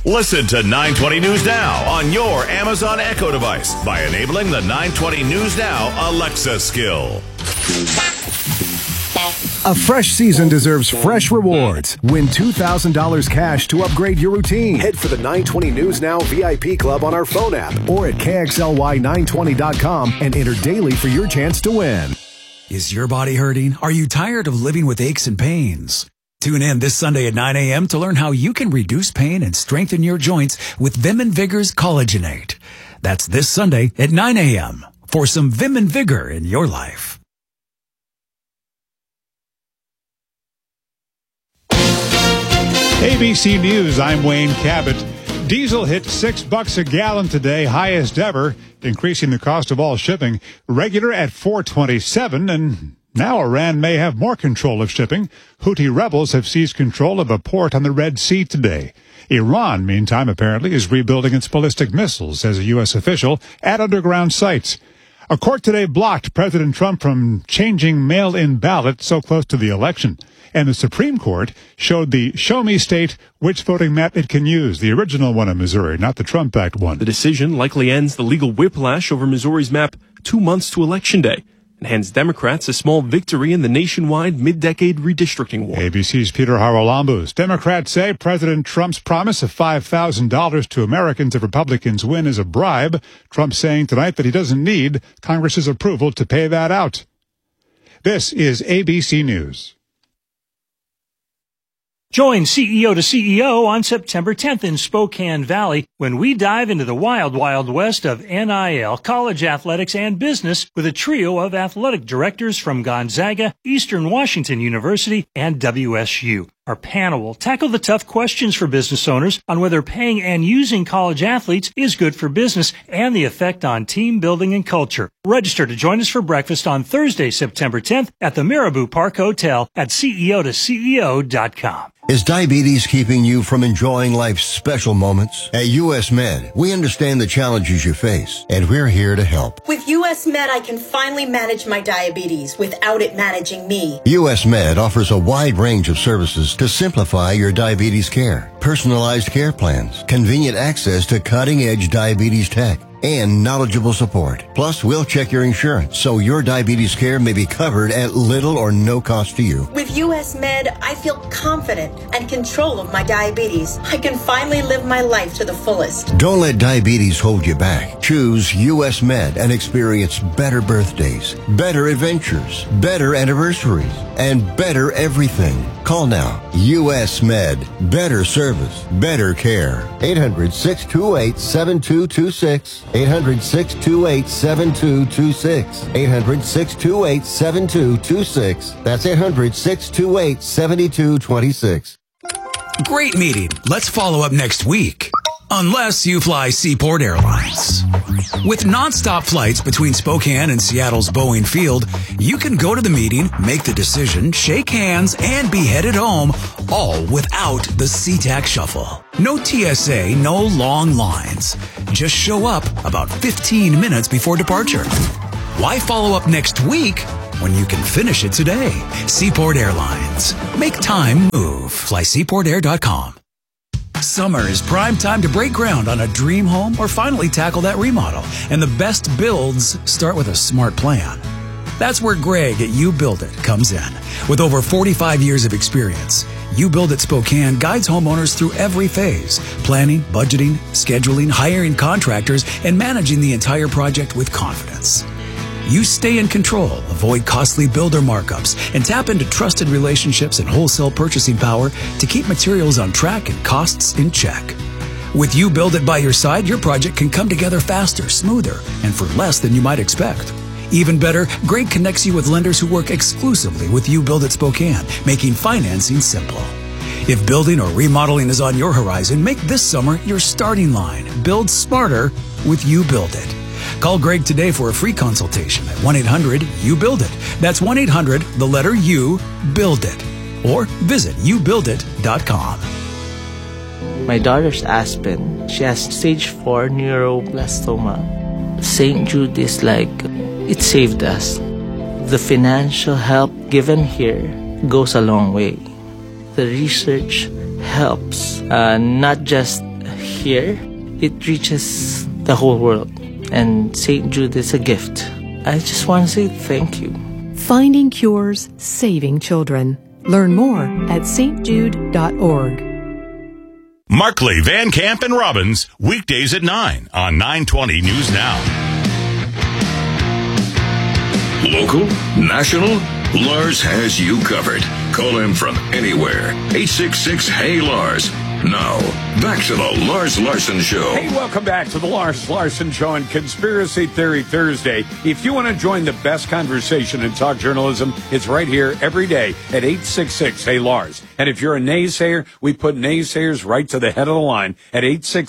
Listen to 920 News Now on your Amazon Echo device by enabling the 920 News Now Alexa skill. A fresh season deserves fresh rewards. Win $2,000 cash to upgrade your routine. Head for the 920 News Now VIP Club on our phone app or at KXLY920.com and enter daily for your chance to win. Is your body hurting? Are you tired of living with aches and pains? Tune in this Sunday at 9 a.m. to learn how you can reduce pain and strengthen your joints with Vim and Vigor's Collagenate. That's this Sunday at 9 a.m. for some Vim and Vigor in your life. ABC News, I'm Wayne Cabot. Diesel hit $6 a gallon today, highest ever, increasing the cost of all shipping. Regular at $4.27, and now Iran may have more control of shipping. Houthi rebels have seized control of a port on the Red Sea today. Iran, meantime, apparently is rebuilding its ballistic missiles, says a U.S. official, at underground sites. A court today blocked President Trump from changing mail-in ballots so close to the election. And the Supreme Court showed the Show Me State which voting map it can use, the original one in Missouri, not the Trump-backed one. The decision likely ends the legal whiplash over Missouri's map 2 months to Election Day and hands Democrats a small victory in the nationwide mid-decade redistricting war. ABC's Peter Haralambous. Democrats say President Trump's promise of $5,000 to Americans if Republicans win is a bribe. Trump saying tonight that he doesn't need Congress's approval to pay that out. This is ABC News. Join CEO to CEO on September 10th in Spokane Valley when we dive into the wild, wild west of NIL, college athletics, and business with a trio of athletic directors from Gonzaga, Eastern Washington University, and WSU. Our panel will tackle the tough questions for business owners on whether paying and using college athletes is good for business and the effect on team building and culture. Register to join us for breakfast on Thursday, September 10th at the Marabou Park Hotel at CEO2CEO.com. Is diabetes keeping you from enjoying life's special moments? At US Med, we understand the challenges you face, and we're here to help. With US Med, I can finally manage my diabetes without it managing me. US Med offers a wide range of services to simplify your diabetes care. Personalized care plans, convenient access to cutting-edge diabetes tech, and knowledgeable support. Plus, we'll check your insurance so your diabetes care may be covered at little or no cost to you. With US Med, I feel confident and control of my diabetes. I can finally live my life to the fullest. Don't let diabetes hold you back. Choose US Med and experience better birthdays, better adventures, better anniversaries, and better everything. Call now. US Med. Better service, better care. 800-628-7226. 800-628-7226. 800-628-7226. That's 800-628-7226. Great meeting. Let's follow up next week. Unless you fly Seaport Airlines. With nonstop flights between Spokane and Seattle's Boeing Field, you can go to the meeting, make the decision, shake hands, and be headed home, all without the SeaTac shuffle. No TSA, no long lines. Just show up about 15 minutes before departure. Why follow up next week when you can finish it today? Seaport Airlines. Make time move. Fly SeaportAir.com. Summer is prime time to break ground on a dream home or finally tackle that remodel. And the best builds start with a smart plan. That's where Greg at You Build It comes in. With over 45 years of experience, You Build It Spokane guides homeowners through every phase: planning, budgeting, scheduling, hiring contractors, and managing the entire project with confidence. You stay in control, avoid costly builder markups, and tap into trusted relationships and wholesale purchasing power to keep materials on track and costs in check. With You Build It by your side, your project can come together faster, smoother, and for less than you might expect. Even better, Greg connects you with lenders who work exclusively with You Build It Spokane, making financing simple. If building or remodeling is on your horizon, make this summer your starting line. Build smarter with You Build It. Call Greg today for a free consultation at 1-800-YOU-BUILD-IT. That's 1-800-U-BUILD-IT. Or visit youbuildit.com. My daughter's Aspen. She has stage 4 neuroblastoma. St. Jude is like, it saved us. The financial help given here goes a long way. The research helps not just here, it reaches the whole world. And St. Jude is a gift. I just want to say thank you. Finding cures, saving children. Learn more at stjude.org. Markley, Van Camp, and Robbins, weekdays at 9 on 920 News Now. Local, national, Lars has you covered. Call him from anywhere. 866-HEY-LARS. Now, back to the Lars Larson Show. Hey, welcome back to the Lars Larson Show on Conspiracy Theory Thursday. If you want to join the best conversation in talk journalism, it's right here every day at 866-HEY-LARS. And if you're a naysayer, we put naysayers right to the head of the line at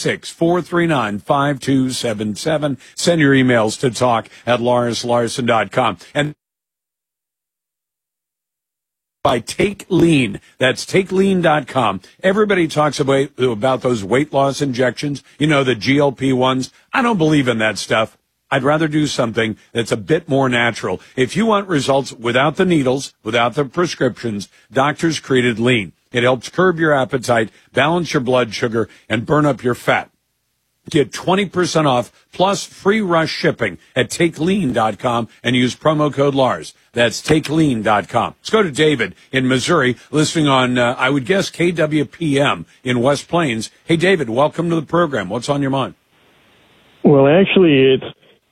866-439-5277. Send your emails to talk@larslarson.com. And by Take Lean. That's TakeLean.com. Everybody talks about those weight loss injections, the GLP-1s. I don't believe in that stuff. I'd rather do something that's a bit more natural. If you want results without the needles, without the prescriptions, doctors created Lean. It helps curb your appetite, balance your blood sugar, and burn up your fat. Get 20% off plus free rush shipping at TakeLean.com and use promo code LARS. That's TakeLean.com. Let's go to David in Missouri, listening on, I would guess, KWPM in West Plains. Hey, David, welcome to the program. What's on your mind? Well, actually, it's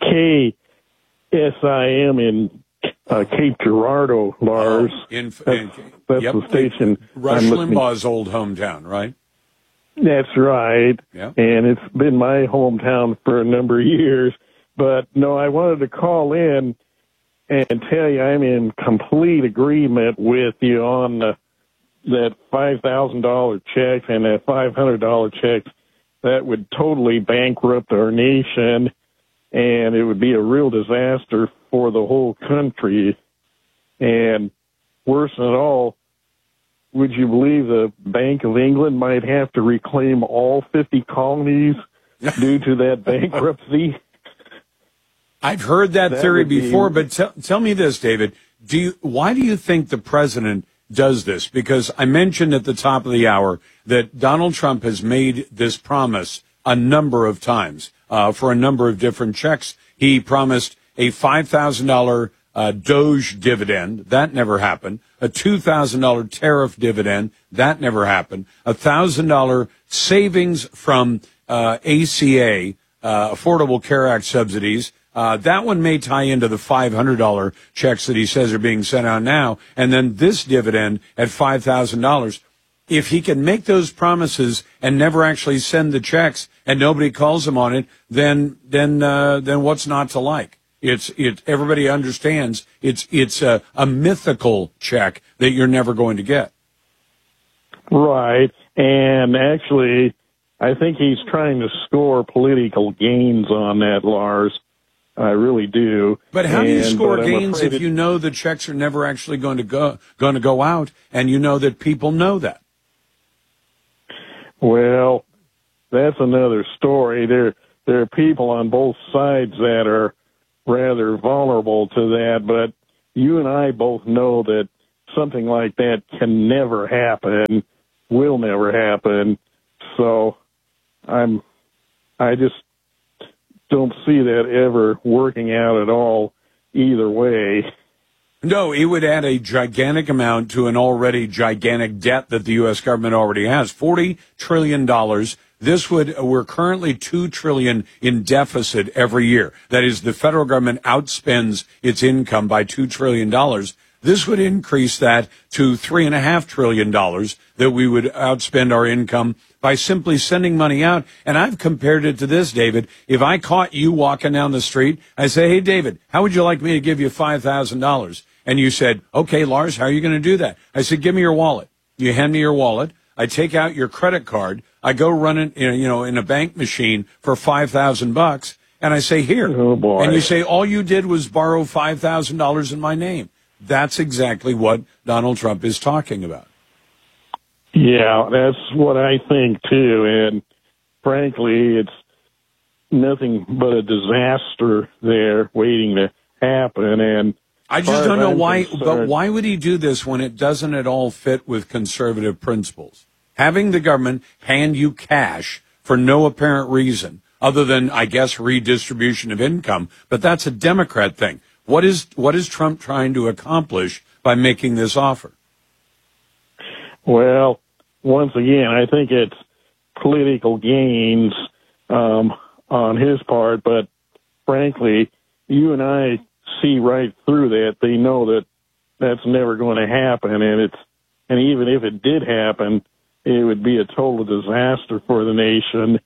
KSIM in Cape Girardeau, Lars. That's yep, the station. Rush Limbaugh's old hometown, right? That's right. Yeah. And it's been my hometown for a number of years. But, no, I wanted to call in and tell you I'm in complete agreement with you on that $5,000 check and that $500 check. That would totally bankrupt our nation, and it would be a real disaster for the whole country. And worse than all, would you believe the Bank of England might have to reclaim all 50 colonies due to that bankruptcy? I've heard that theory before, but tell me this, David. Why do you think the president does this? Because I mentioned at the top of the hour that Donald Trump has made this promise a number of times for a number of different checks. He promised a $5,000 Doge dividend. That never happened. A $2,000 tariff dividend. That never happened. $1,000 savings from ACA, Affordable Care Act subsidies. That one may tie into the $500 checks that he says are being sent out now. And then this dividend at $5,000. If he can make those promises and never actually send the checks and nobody calls him on it, then what's not to like? Everybody understands it's a mythical check that you're never going to get. Right. And actually, I think he's trying to score political gains on that, Lars. I really do. But how do you score gains if you know the checks are never actually going to go out, and you know that people know that? Well, that's another story. There are people on both sides that are rather vulnerable to that, but you and I both know that something like that can never happen, will never happen. So I just don't see that ever working out at all either way. No, it would add a gigantic amount to an already gigantic debt that the U.S. government already has. $40 trillion. We're currently $2 trillion in deficit every year. That is, the federal government outspends its income by $2 trillion. This would increase that to $3.5 trillion that we would outspend our income by simply sending money out. And I've compared it to this, David. If I caught you walking down the street, I say, hey, David, how would you like me to give you $5,000? And you said, okay, Lars, how are you going to do that? I said, give me your wallet. You hand me your wallet. I take out your credit card. I go run it, in a bank machine for $5,000, and I say, here. Oh, boy. And you say, all you did was borrow $5,000 in my name. That's exactly what Donald Trump is talking about. Yeah, that's what I think, too. And frankly, it's nothing but a disaster there waiting to happen. And I just don't know why, but why would he do this when it doesn't at all fit with conservative principles? Having the government hand you cash for no apparent reason other than, I guess, redistribution of income. But that's a Democrat thing. What is Trump trying to accomplish by making this offer? Well, once again, I think it's political gains on his part, but frankly, you and I see right through that. They know that that's never going to happen, and even if it did happen, it would be a total disaster for the nation.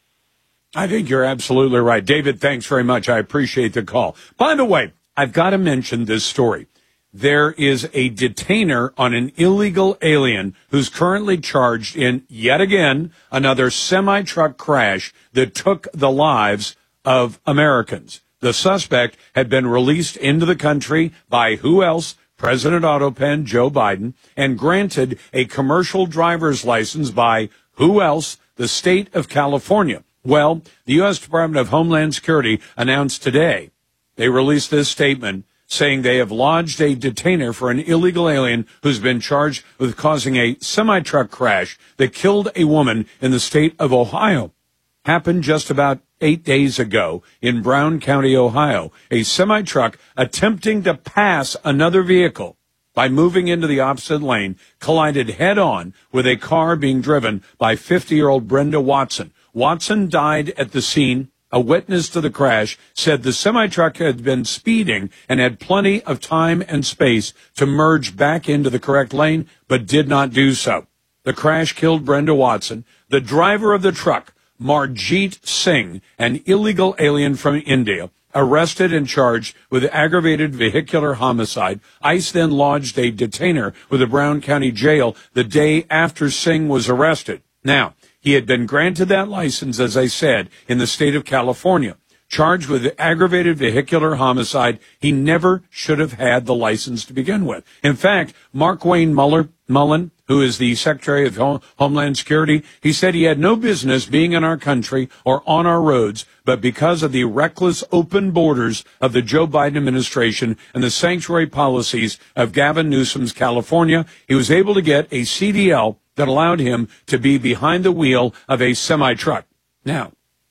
I think you're absolutely right. David, thanks very much. I appreciate the call. By the way, I've got to mention this story. There is a detainer on an illegal alien who's currently charged in, yet again, another semi-truck crash that took the lives of Americans. The suspect had been released into the country by who else? President Autopen, Joe Biden, and granted a commercial driver's license by who else? The state of California. Well, the U.S. Department of Homeland Security announced today they released this statement saying they have lodged a detainer for an illegal alien who's been charged with causing a semi-truck crash that killed a woman in the state of Ohio. Happened just about 8 days ago in Brown County, Ohio. A semi-truck attempting to pass another vehicle by moving into the opposite lane collided head-on with a car being driven by 50-year-old Brenda Watson. Watson died at the scene. A witness to the crash said the semi-truck had been speeding and had plenty of time and space to merge back into the correct lane, but did not do so. The crash killed Brenda Watson. The driver of the truck, Marjeet Singh, an illegal alien from India, arrested and charged with aggravated vehicular homicide. ICE then lodged a detainer with the Brown County Jail the day after Singh was arrested. Now, he had been granted that license, as I said, in the state of California. Charged with aggravated vehicular homicide, he never should have had the license to begin with. In fact, Mark Wayne Mullen, who is the Secretary of Homeland Security, he said he had no business being in our country or on our roads, but because of the reckless open borders of the Joe Biden administration and the sanctuary policies of Gavin Newsom's California, he was able to get a CDL that allowed him to be behind the wheel of a semi-truck. Now,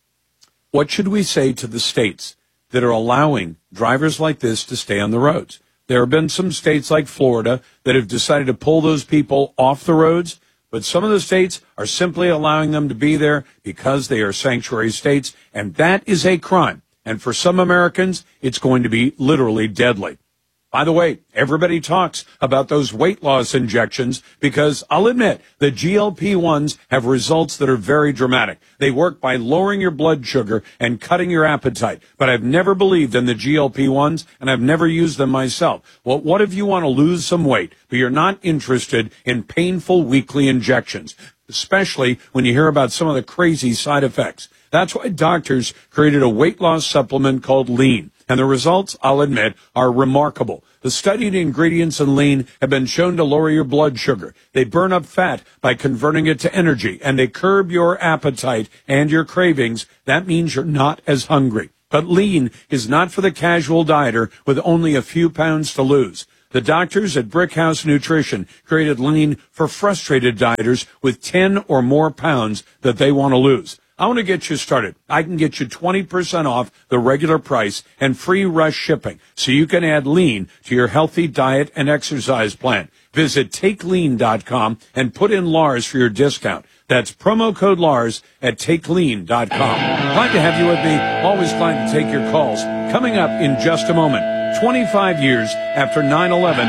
what should we say to the states that are allowing drivers like this to stay on the roads? There have been some states like Florida that have decided to pull those people off the roads, but some of the states are simply allowing them to be there because they are sanctuary states, and that is a crime. And for some Americans, it's going to be literally deadly. By the way, everybody talks about those weight loss injections because I'll admit the GLP-1s have results that are very dramatic. They work by lowering your blood sugar and cutting your appetite. But I've never believed in the GLP-1s, and I've never used them myself. Well, what if you want to lose some weight, but you're not interested in painful weekly injections, especially when you hear about some of the crazy side effects? That's why doctors created a weight loss supplement called Lean. And the results, I'll admit, are remarkable. The studied ingredients in Lean have been shown to lower your blood sugar. They burn up fat by converting it to energy, and they curb your appetite and your cravings. That means you're not as hungry. But Lean is not for the casual dieter with only a few pounds to lose. The doctors at Brickhouse Nutrition created Lean for frustrated dieters with 10 or more pounds that they want to lose. I want to get you started. I can get you 20% off the regular price and free rush shipping so you can add Lean to your healthy diet and exercise plan. Visit TakeLean.com and put in Lars for your discount. That's promo code Lars at TakeLean.com. Glad to have you with me. Always glad to take your calls. Coming up in just a moment. 25 years after 9/11,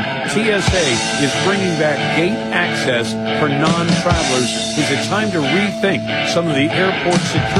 TSA is bringing back gate access for non-travelers. Is it time to rethink some of the airport security?